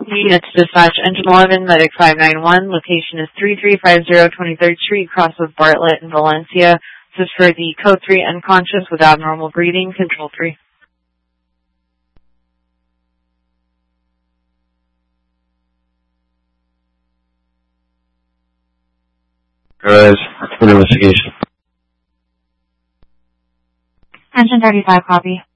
Units dispatch, Engine 11, Medic 591. Location is 3350 23rd Street, cross of Bartlett in Valencia. This is for the Code 3 unconscious with abnormal breathing, Control 3. Guys, for investigation. Engine 35, copy.